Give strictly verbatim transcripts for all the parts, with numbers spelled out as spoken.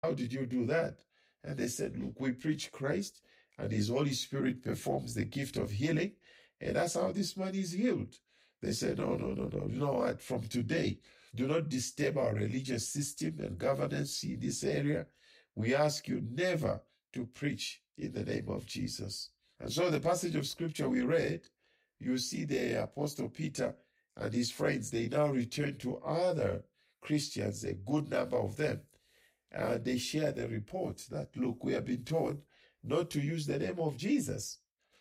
How did you do that? And they said, look, we preach Christ and his Holy Spirit performs the gift of healing. And that's how this man is healed. They said, no, no, no, no. You know what? From today, do not disturb our religious system and governance in this area. We ask you never to preach in the name of Jesus. And so the passage of scripture we read, you see the Apostle Peter and his friends, they now return to other Christians, a good number of them. Uh, they share the report that, look, we have been told not to use the name of Jesus.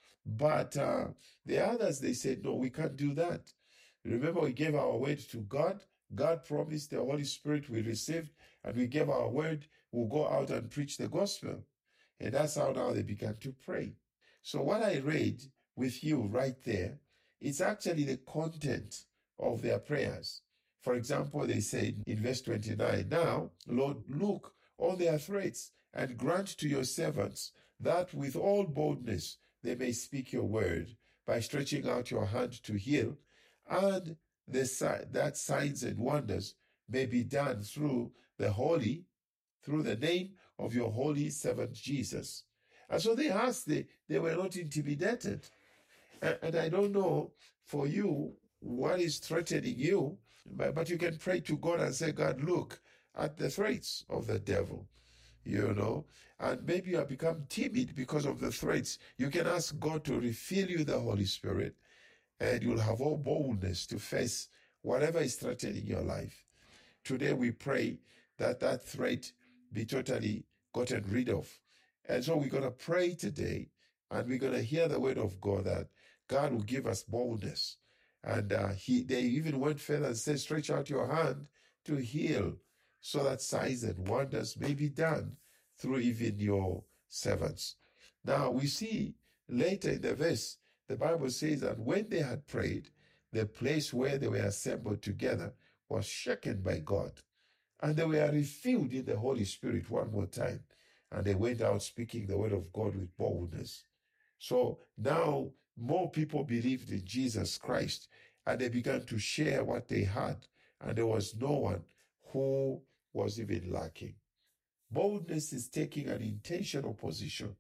But uh, the others, they said, no, we can't do that. Remember, we gave our word to God. God promised the Holy Spirit we received, and we gave our word, we'll go out and preach the gospel. And that's how now they began to pray. So what I read with you right there, it's actually the content of their prayers. For example, they said in verse twenty-nine, now, Lord, look on their threats and grant to your servants that with all boldness they may speak your word by stretching out your hand to heal, and the, that signs and wonders may be done through the holy, through the name of your holy servant Jesus. And so they asked, they, they were not intimidated. And, and I don't know for you what is threatening you, but, but you can pray to God and say, God, look at the threats of the devil, you know, and maybe you have become timid because of the threats. You can ask God to refill you the Holy Spirit, and you'll have all boldness to face whatever is threatening your life. Today we pray that that threat be totally gotten rid of. And so we're going to pray today, and we're going to hear the word of God that God will give us boldness. And uh, he, they even went further and said, stretch out your hand to heal, so that signs and wonders may be done through even your servants. Now we see later in the verse, the Bible says that when they had prayed, the place where they were assembled together was shaken by God. And they were refilled in the Holy Spirit one more time. And they went out speaking the word of God with boldness. So now more people believed in Jesus Christ, and they began to share what they had. And there was no one who was even lacking. Boldness is taking an intentional position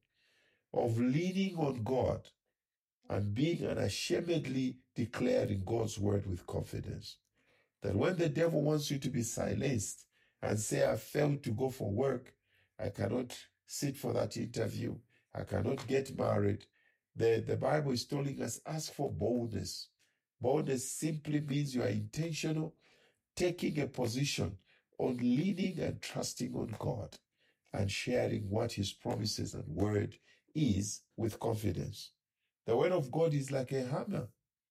of leaning on God and being unashamedly declaring God's word with confidence. That when the devil wants you to be silenced and say, I failed to go for work, I cannot sit for that interview, I cannot get married, the, the Bible is telling us, ask for boldness. Boldness simply means you are intentional, taking a position on leaning and trusting on God and sharing what his promises and word is with confidence. The word of God is like a hammer,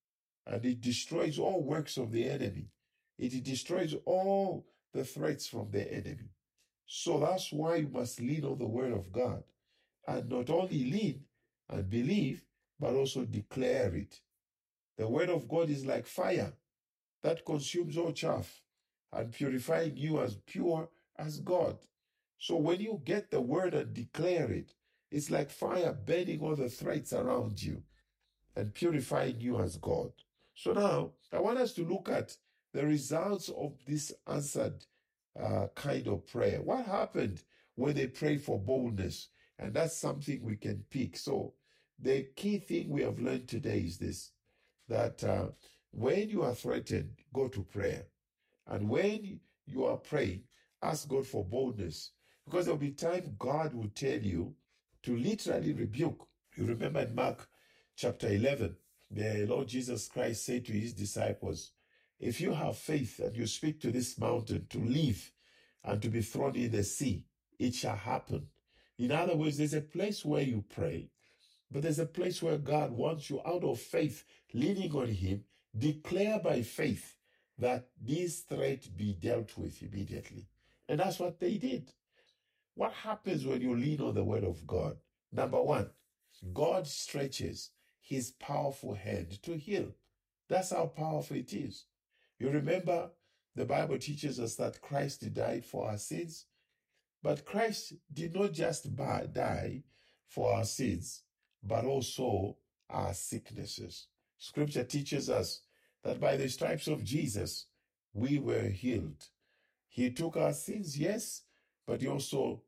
and it destroys all works of the enemy. It destroys all the threats from the enemy. So that's why you must lean on the word of God, and not only lean and believe, but also declare it. The word of God is like fire that consumes all chaff and purifying you as pure as God. So when you get the word and declare it, it's like fire burning all the threats around you and purifying you as God. So now, I want us to look at the results of this answered uh, kind of prayer. What happened when they prayed for boldness? And that's something we can pick. So the key thing we have learned today is this, that uh, when you are threatened, go to prayer. And when you are praying, ask God for boldness. Because there will be time God will tell you to literally rebuke. You remember in Mark chapter eleven, the Lord Jesus Christ said to his disciples, if you have faith and you speak to this mountain to leave and to be thrown in the sea, it shall happen. In other words, there's a place where you pray, but there's a place where God wants you out of faith, leaning on him, declare by faith that this threat be dealt with immediately. And that's what they did. What happens when you lean on the word of God? Number one, God stretches his powerful hand to heal. That's how powerful it is. You remember, the Bible teaches us that Christ died for our sins, but Christ did not just die for our sins, but also our sicknesses. Scripture teaches us that by the stripes of Jesus, we were healed. He took our sins, yes, but he also